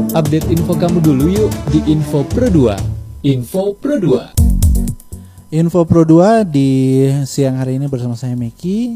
Update info kamu dulu yuk di Info Pro 2. Info Pro 2. Info Pro 2 di siang hari ini bersama saya Meki.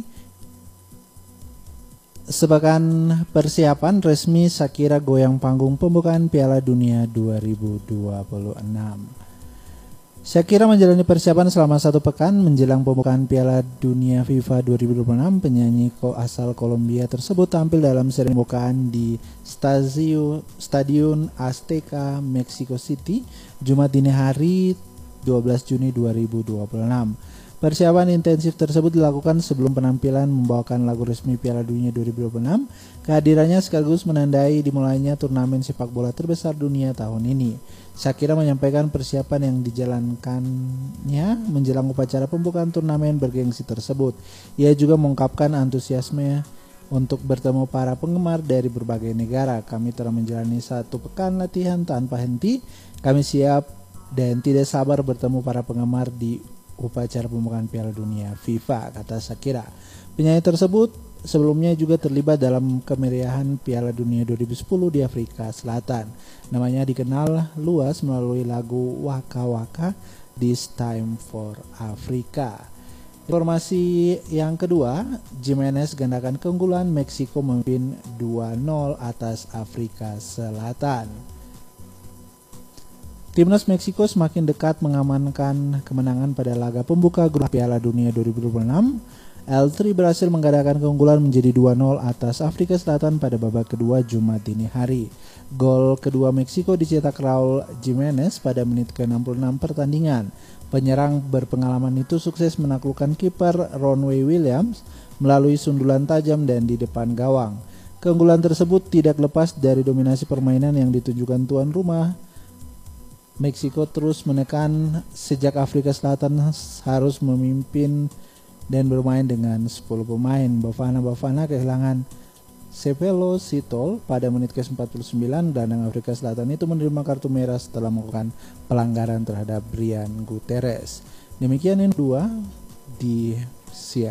Sepekan persiapan resmi Shakira goyang panggung pembukaan Piala Dunia 2026. Shakira menjalani persiapan selama 1 pekan menjelang pembukaan Piala Dunia FIFA 2026. Penyanyi asal Kolombia tersebut tampil dalam seri pembukaan di Stadion Azteca, Mexico City, Jumat dini hari 12 Juni 2026. Persiapan intensif tersebut dilakukan sebelum penampilan membawakan lagu resmi Piala Dunia 2026. Kehadirannya sekaligus menandai dimulainya turnamen sepak bola terbesar dunia tahun ini. Shakira menyampaikan persiapan yang dijalankannya menjelang upacara pembukaan turnamen bergengsi tersebut. Ia juga mengungkapkan antusiasme untuk bertemu para penggemar dari berbagai negara. Kami telah menjalani 1 pekan latihan tanpa henti. Kami siap dan tidak sabar bertemu para penggemar di upacara pembukaan Piala Dunia FIFA, kata Shakira. Penyanyi tersebut sebelumnya juga terlibat dalam kemeriahan Piala Dunia 2010 di Afrika Selatan. Namanya dikenal luas melalui lagu Waka Waka, This Time for Africa. Informasi yang kedua, Gimenez gandakan keunggulan, Meksiko memimpin 2-0 atas Afrika Selatan. Timnas Meksiko semakin dekat mengamankan kemenangan pada laga pembuka grup Piala Dunia 2026. El Tri berhasil menggandakan keunggulan menjadi 2-0 atas Afrika Selatan pada babak kedua Jumat dini hari. Gol kedua Meksiko dicetak Raul Jimenez pada menit ke-66 pertandingan. Penyerang berpengalaman itu sukses menaklukkan kiper Ronwen Williams melalui sundulan tajam dan di depan gawang. Keunggulan tersebut tidak lepas dari dominasi permainan yang ditunjukkan tuan rumah. Meksiko terus menekan sejak Afrika Selatan harus memimpin dan bermain dengan 10 pemain. Bafana kehilangan Sevelo Sitol pada menit ke-49. Gelandang Afrika Selatan itu menerima kartu merah setelah melakukan pelanggaran terhadap Brian Guterres. Demikian yang kedua di siang.